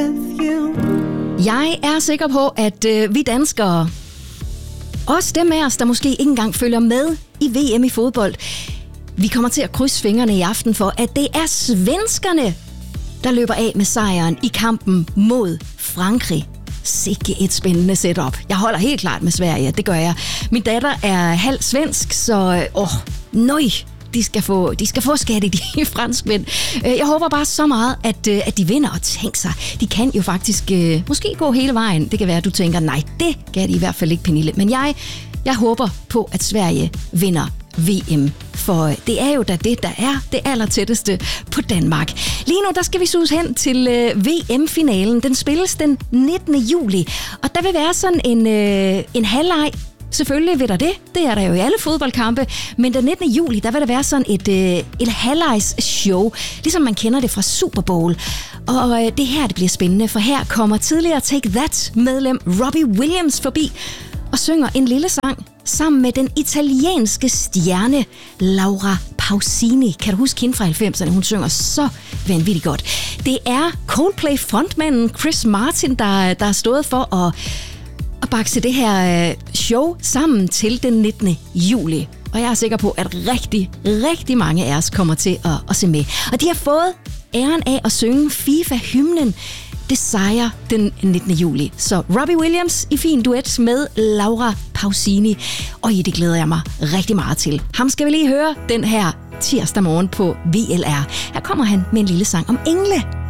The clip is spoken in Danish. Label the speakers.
Speaker 1: with you.
Speaker 2: Jeg er sikker på, at vi danskere, også dem af os, der måske ikke engang følger med i VM i fodbold, vi kommer til at krydse fingrene i aften for, at det er svenskerne, der løber af med sejren i kampen mod Frankrig. Sikke et spændende setup. Jeg holder helt klart med Sverige, det gør jeg. Min datter er halv svensk, så de skal få skat i de franskmænd. Jeg håber bare så meget, at de vinder, og tænk sig, de kan jo faktisk måske gå hele vejen. Det kan være, at du tænker, nej, det kan de i hvert fald ikke, Pernille. Men jeg håber på, at Sverige vinder VM, for det er jo da det, der er det allertætteste på Danmark. Lige nu, der skal vi suse hen til VM-finalen. Den spilles den 19. juli, og der vil være sådan en halvleg. Selvfølgelig vil der det. Det er der jo i alle fodboldkampe. Men den 19. juli, der vil der være sådan et halvlejs-show, ligesom man kender det fra Super Bowl. Og det her, det bliver spændende, for her kommer tidligere Take That-medlem Robbie Williams forbi og synger en lille sang sammen med den italienske stjerne Laura Pausini. Kan du huske hende fra 90'erne? Hun synger så vanvittigt godt. Det er Coldplay-frontmanden Chris Martin, der har stået for at bakse det her show sammen til den 19. juli. Og jeg er sikker på, at rigtig, rigtig mange af os kommer til at se med. Og de har fået æren af at synge FIFA-hymnen. Det sejrer den 19. juli. Så Robbie Williams i fin duet med Laura Pausini. Og det glæder jeg mig rigtig meget til. Ham skal vi lige høre den her tirsdag morgen på VLR. Her kommer han med en lille sang om engle.